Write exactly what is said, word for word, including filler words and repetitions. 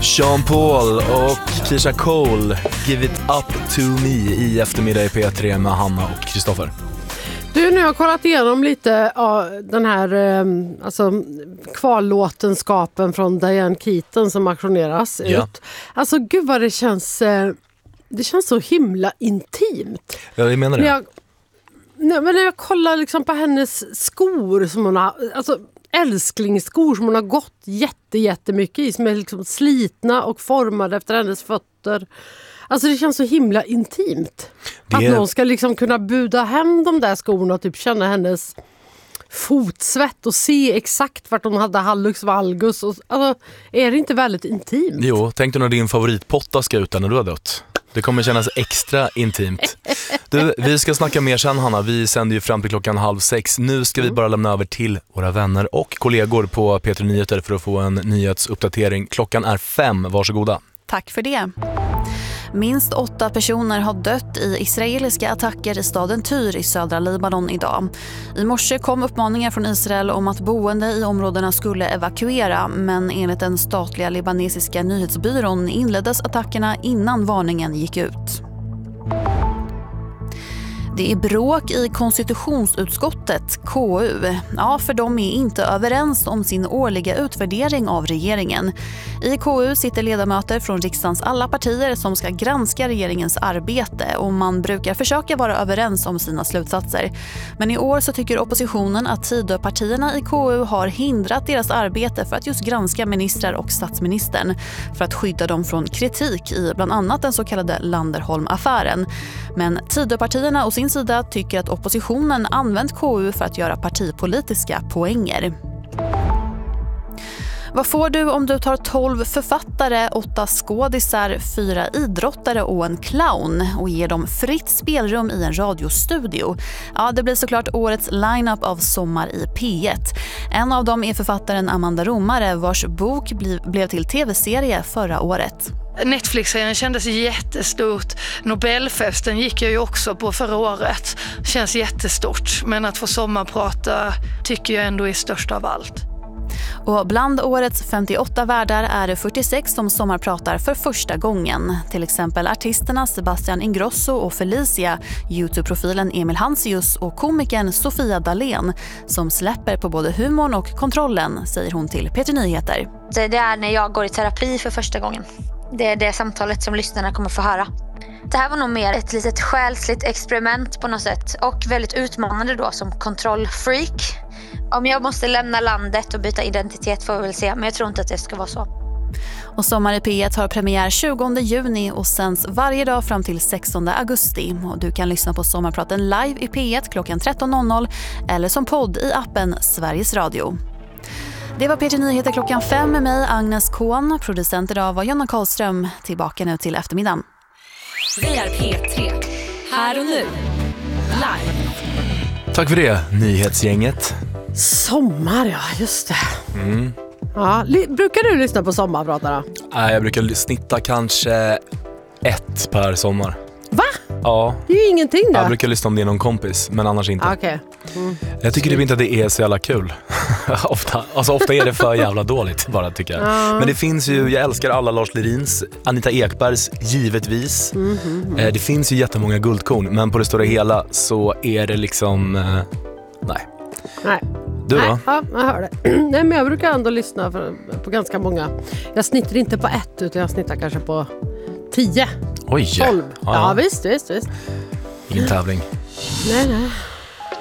Sean Paul och Keisha Cole, Give It Up To Me i eftermiddag i P tre med Hanna och Kristoffer. Du, nu har jag kollat igenom lite av den här eh, alltså, kvarlåtenskapen från Diane Keaton som auktioneras Ja. ut. Alltså gud vad det känns, eh, det känns så himla intimt. Ja, jag menar det. När jag, nej, men när jag kollar liksom på hennes skor som hon har, alltså älsklingsskor som hon har gått jätte, jättemycket i, som är liksom slitna och formade efter hennes fötter. Alltså det känns så himla intimt. Det... Att någon ska liksom kunna buda hem de där skorna och typ känna hennes fotsvett och se exakt vart hon hade hallux valgus. Och, alltså, är det inte väldigt intimt? Jo, tänk dig när din favoritpotta ska ut när du har dött. Det kommer kännas extra intimt. Du, vi ska snacka mer sen, Hanna. Vi sänder ju fram till klockan halv sex. Nu ska vi bara lämna över till våra vänner och kollegor på P tre Nyheter för att få en nyhetsuppdatering. Klockan är fem, varsågoda. Tack för det. Minst åtta personer har dött i israeliska attacker i staden Tyr i södra Libanon idag. I morse kom uppmaningar från Israel om att boende i områdena skulle evakuera, men enligt den statliga libanesiska nyhetsbyrån inleddes attackerna innan varningen gick ut. Det är bråk i konstitutionsutskottet, K U. Ja, för de är inte överens om sin årliga utvärdering av regeringen. I K U sitter ledamöter från riksdagens alla partier som ska granska regeringens arbete, och man brukar försöka vara överens om sina slutsatser. Men i år så tycker oppositionen att Tidöpartierna i K U har hindrat deras arbete för att just granska ministrar och statsministern, för att skydda dem från kritik i bland annat den så kallade Landerholm-affären. Men Tidöpartierna och sin sida tycker att oppositionen använt K U för att göra partipolitiska poänger. Vad får du om du tar tolv författare, åtta skådisar, fyra idrottare och en clown och ger dem fritt spelrum i en radiostudio? Ja, det blir såklart årets lineup av Sommar i P ett. En av dem är författaren Amanda Romare, vars bok blev till tv-serie förra året. Netflix-serien kändes jättestort. Nobelfesten gick jag ju också på förra året. Känns jättestort. Men att få sommarprata tycker jag ändå är störst av allt. Och bland årets femtioåtta värdar är det fyrtiosex som sommarpratar för första gången. Till exempel artisterna Sebastian Ingrosso och Felicia, YouTube-profilen Emil Hansius och komikern Sofia Dalén, som släpper på både humorn och kontrollen, säger hon till P tre Nyheter. Det är när jag går i terapi för första gången. Det är det samtalet som lyssnarna kommer få höra. Det här var nog mer ett litet själsligt experiment på något sätt. Och väldigt utmanande då som kontrollfreak. Om jag måste lämna landet och byta identitet får vi väl se. Men jag tror inte att det ska vara så. Och Sommar i P ett har premiär tjugonde juni och sänds varje dag fram till sextonde augusti. Och du kan lyssna på Sommarpraten live i P ett klockan tretton noll noll eller som podd i appen Sveriges Radio. Det var P tre Nyheter klockan fem med mig, Agnes Kohn. Producent idag var Jonna Karlström. Tillbaka nu till eftermiddagen. Vi är P tre. Här och nu. Live. Tack för det, nyhetsgänget. Sommar, ja, just det. Mm. Ja, li- brukar du lyssna på sommarpratarna? Nej, jag brukar snitta kanske ett per sommar. Va? Ja. Det är ju ingenting då. Jag brukar lyssna om det är någon kompis, men annars inte. Okej. Okay. Mm. Jag tycker typ inte att det är så jävla kul. ofta. Alltså ofta är det för jävla dåligt bara, tycker jag. Ja. Men det finns ju, jag älskar alla Lars Lerins, Anita Ekbergs, givetvis. Mm, mm, mm. Eh, det finns ju jättemånga guldkorn, men på det stora hela så är det liksom, eh, nej. Nej. Du då? Nej, ja, jag hör det. Nej, men jag brukar ändå lyssna för, på ganska många. Jag snittar inte på ett, utan jag snittar kanske på tio. Oj. tolv. Ja, ja visst, visst, visst. Ingen tävling. Nej, nej.